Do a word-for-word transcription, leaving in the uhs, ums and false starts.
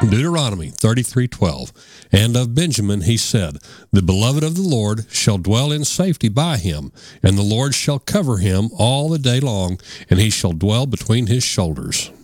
Deuteronomy thirty-three twelve. And of Benjamin he said, The beloved of the Lord shall dwell in safety by him, and the Lord shall cover him all the day long, and he shall dwell between his shoulders.